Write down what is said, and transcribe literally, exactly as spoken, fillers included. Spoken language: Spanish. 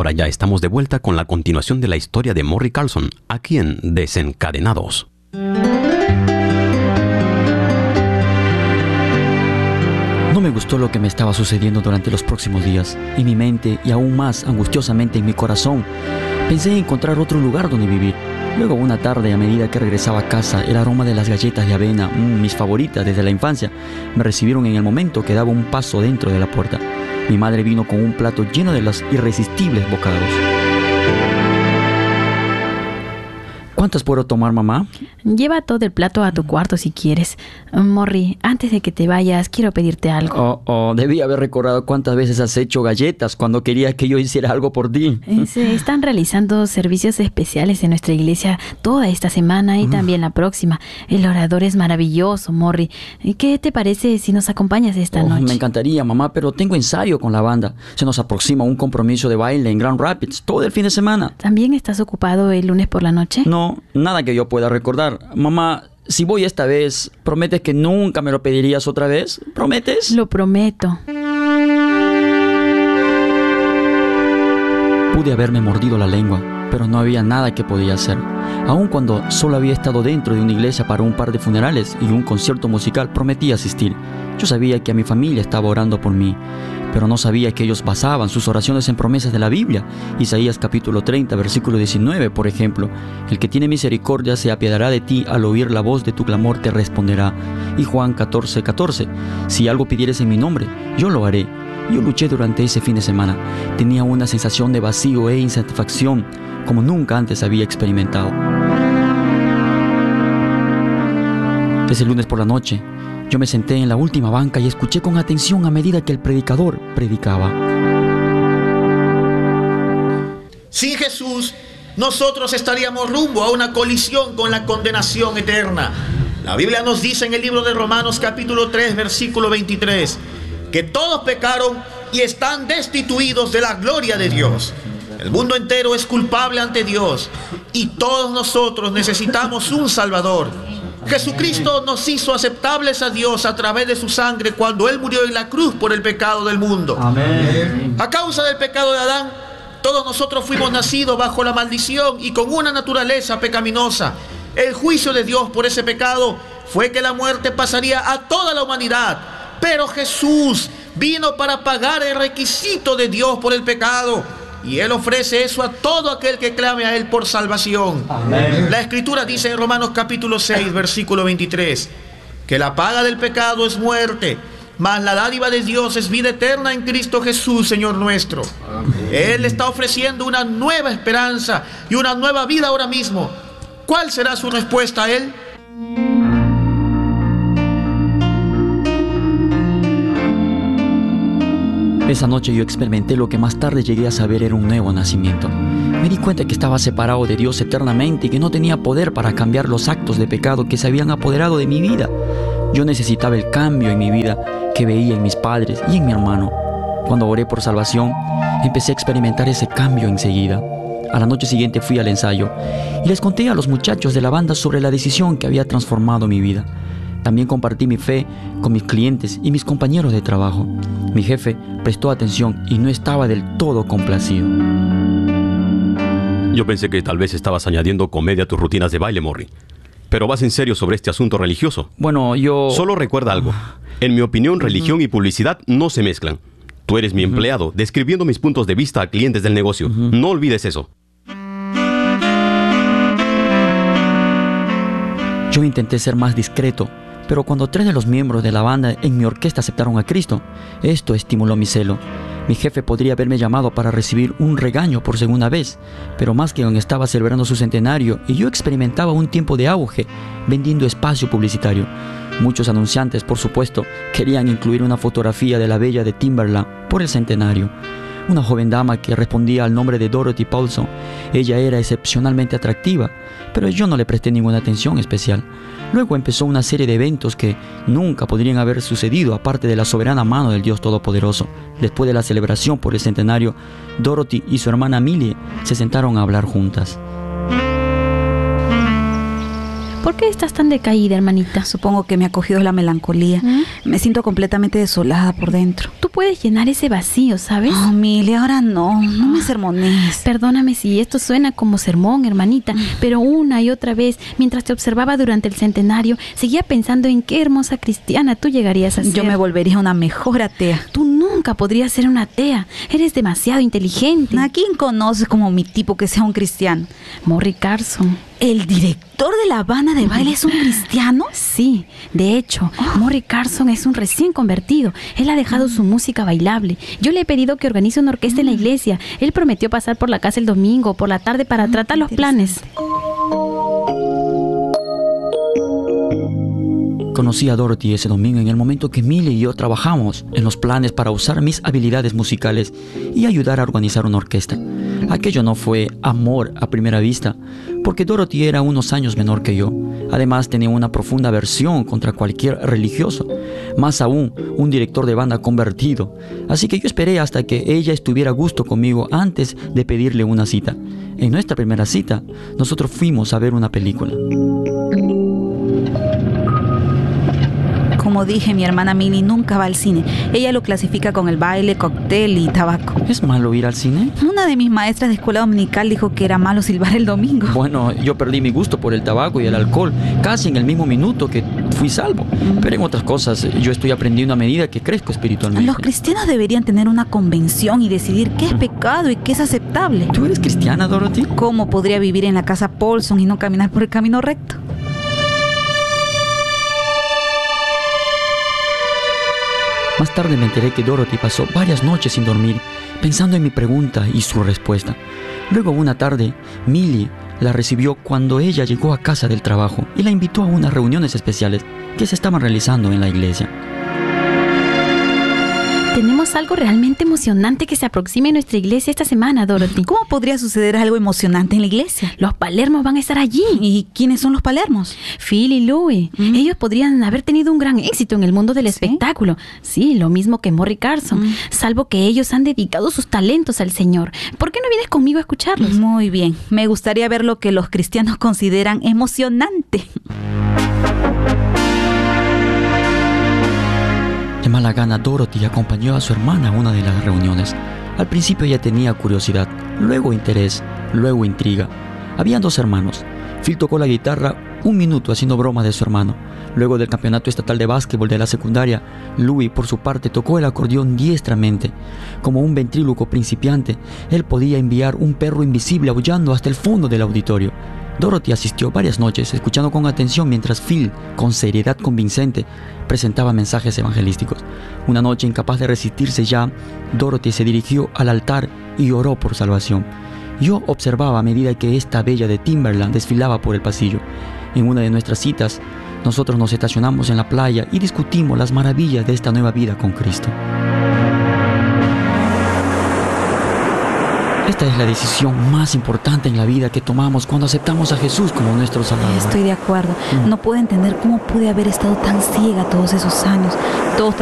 ahora ya estamos de vuelta con la continuación de la historia de Morrie Carlson, aquí en Desencadenados. No me gustó lo que me estaba sucediendo durante los próximos días. En mi mente y aún más angustiosamente en mi corazón, pensé en encontrar otro lugar donde vivir. Luego una tarde, a medida que regresaba a casa, el aroma de las galletas de avena, mmm, mis favoritas desde la infancia, me recibieron en el momento que daba un paso dentro de la puerta. Mi madre vino con un plato lleno de los irresistibles bocados. ¿Cuántas puedo tomar, mamá? Lleva todo el plato a tu cuarto si quieres. Morrie, antes de que te vayas, quiero pedirte algo. Oh, oh, debí haber recordado cuántas veces has hecho galletas cuando querías que yo hiciera algo por ti. Se están realizando servicios especiales en nuestra iglesia toda esta semana y también la próxima. El orador es maravilloso, Morrie. ¿Qué te parece si nos acompañas esta oh, noche? Me encantaría, mamá, pero tengo ensayo con la banda. Se nos aproxima un compromiso de baile en Grand Rapids todo el fin de semana. ¿También estás ocupado el lunes por la noche? No. Nada que yo pueda recordar. Mamá, si voy esta vez, ¿prometes que nunca me lo pedirías otra vez? ¿Prometes? Lo prometo. Pude haberme mordido la lengua, pero no había nada que podía hacer. Aun cuando solo había estado dentro de una iglesia para un par de funerales y un concierto musical, prometí asistir. Yo sabía que a mi familia estaba orando por mí, pero no sabía que ellos basaban sus oraciones en promesas de la Biblia. Isaías capítulo treinta, versículo diecinueve, por ejemplo. El que tiene misericordia se apiadará de ti, al oír la voz de tu clamor te responderá. Y Juan catorce, catorce. Si algo pidieres en mi nombre, yo lo haré. Yo luché durante ese fin de semana. Tenía una sensación de vacío e insatisfacción como nunca antes había experimentado. Ese lunes por la noche, yo me senté en la última banca y escuché con atención a medida que el predicador predicaba. Sin Jesús, nosotros estaríamos rumbo a una colisión con la condenación eterna. La Biblia nos dice en el libro de Romanos capítulo tres, versículo veintitrés, que todos pecaron y están destituidos de la gloria de Dios. El mundo entero es culpable ante Dios y todos nosotros necesitamos un Salvador. Jesucristo nos hizo aceptables a Dios a través de su sangre cuando Él murió en la cruz por el pecado del mundo. Amén. A causa del pecado de Adán, todos nosotros fuimos nacidos bajo la maldición y con una naturaleza pecaminosa. El juicio de Dios por ese pecado fue que la muerte pasaría a toda la humanidad. Pero Jesús vino para pagar el requisito de Dios por el pecado. Y Él ofrece eso a todo aquel que clame a Él por salvación. Amén. La Escritura dice en Romanos capítulo seis, versículo veintitrés, que la paga del pecado es muerte, mas la dádiva de Dios es vida eterna en Cristo Jesús, Señor nuestro. Amén. Él está ofreciendo una nueva esperanza y una nueva vida ahora mismo. ¿Cuál será su respuesta a Él? Esa noche yo experimenté lo que más tarde llegué a saber era un nuevo nacimiento. Me di cuenta que estaba separado de Dios eternamente y que no tenía poder para cambiar los actos de pecado que se habían apoderado de mi vida. Yo necesitaba el cambio en mi vida que veía en mis padres y en mi hermano. Cuando oré por salvación, empecé a experimentar ese cambio enseguida. A la noche siguiente fui al ensayo y les conté a los muchachos de la banda sobre la decisión que había transformado mi vida. También compartí mi fe con mis clientes y mis compañeros de trabajo. Mi jefe prestó atención y no estaba del todo complacido. Yo pensé que tal vez estabas añadiendo comedia a tus rutinas de baile, Morrie. Pero vas en serio sobre este asunto religioso. Bueno, yo... Solo recuerda algo. En mi opinión, religión y publicidad no se mezclan. Tú eres mi empleado, describiendo mis puntos de vista a clientes del negocio. No olvides eso. Yo intenté ser más discreto, pero cuando tres de los miembros de la banda en mi orquesta aceptaron a Cristo, esto estimuló mi celo. Mi jefe podría haberme llamado para recibir un regaño por segunda vez, pero más que aún estaba celebrando su centenario y yo experimentaba un tiempo de auge vendiendo espacio publicitario. Muchos anunciantes, por supuesto, querían incluir una fotografía de la bella de Timberland por el centenario. Una joven dama que respondía al nombre de Dorothy Paulson. Ella era excepcionalmente atractiva, pero yo no le presté ninguna atención especial. Luego empezó una serie de eventos que nunca podrían haber sucedido aparte de la soberana mano del Dios Todopoderoso. Después de la celebración por el centenario, Dorothy y su hermana Millie se sentaron a hablar juntas. ¿Por qué estás tan decaída, hermanita? Supongo que me ha cogido la melancolía. ¿Mm? Me siento completamente desolada por dentro. Tú puedes llenar ese vacío, ¿sabes? Oh, Mili, ahora no. No me sermones. Perdóname si esto suena como sermón, hermanita, pero una y otra vez, mientras te observaba durante el centenario, seguía pensando en qué hermosa cristiana tú llegarías a ser. Yo me volvería una mejor atea. Tú nunca podrías ser una atea. Eres demasiado inteligente. ¿A quién conoces como mi tipo que sea un cristiano? Morrie Carson. ¿El director de la banda de baile es un cristiano? Sí, de hecho, oh. Morrie Carson es un recién convertido. Él ha dejado mm. su música bailable. Yo le he pedido que organice una orquesta mm. en la iglesia. Él prometió pasar por la casa el domingo, por la tarde, para mm, tratar los planes. Conocí a Dorothy ese domingo en el momento que Millie y yo trabajamos en los planes para usar mis habilidades musicales y ayudar a organizar una orquesta. Aquello no fue amor a primera vista, porque Dorothy era unos años menor que yo. Además, tenía una profunda aversión contra cualquier religioso, más aún un director de banda convertido. Así que yo esperé hasta que ella estuviera a gusto conmigo antes de pedirle una cita. En nuestra primera cita, nosotros fuimos a ver una película. Como dije, mi hermana Millie nunca va al cine. Ella lo clasifica con el baile, cóctel y tabaco. ¿Es malo ir al cine? Una de mis maestras de escuela dominical dijo que era malo silbar el domingo. Bueno, yo perdí mi gusto por el tabaco y el alcohol casi en el mismo minuto que fui salvo. Mm. Pero en otras cosas yo estoy aprendiendo a medida que crezco espiritualmente. Los cristianos deberían tener una convención y decidir qué es pecado y qué es aceptable. ¿Tú eres cristiana, Dorothy? ¿Cómo podría vivir en la casa Paulson y no caminar por el camino recto? Más tarde me enteré que Dorothy pasó varias noches sin dormir, pensando en mi pregunta y su respuesta. Luego, una tarde, Millie la recibió cuando ella llegó a casa del trabajo y la invitó a unas reuniones especiales que se estaban realizando en la iglesia. Tenemos algo realmente emocionante que se aproxima en nuestra iglesia esta semana, Dorothy. ¿Cómo podría suceder algo emocionante en la iglesia? Los Palermos van a estar allí. ¿Y quiénes son los Palermos? Phil y Louie. Mm. Ellos podrían haber tenido un gran éxito en el mundo del ¿Sí? espectáculo. Sí, lo mismo que Morrie Carson. Mm. Salvo que ellos han dedicado sus talentos al Señor. ¿Por qué no vienes conmigo a escucharlos? Muy bien. Me gustaría ver lo que los cristianos consideran emocionante. De mala gana, Dorothy acompañó a su hermana a una de las reuniones. Al principio ella tenía curiosidad, luego interés, luego intriga. Habían dos hermanos. Phil tocó la guitarra un minuto haciendo broma de su hermano. Luego del campeonato estatal de básquetbol de la secundaria, Louie, por su parte, tocó el acordeón diestramente. Como un ventríloco principiante, él podía enviar un perro invisible aullando hasta el fondo del auditorio. Dorothy asistió varias noches, escuchando con atención mientras Phil, con seriedad convincente, presentaba mensajes evangelísticos. Una noche, incapaz de resistirse ya, Dorothy se dirigió al altar y oró por salvación. Yo observaba a medida que esta bella de Timberland desfilaba por el pasillo. En una de nuestras citas, nosotros nos estacionamos en la playa y discutimos las maravillas de esta nueva vida con Cristo. Esta es la decisión más importante en la vida que tomamos cuando aceptamos a Jesús como nuestro Salvador. Estoy de acuerdo. Mm. No puedo entender cómo pude haber estado tan ciega todos esos años. Todos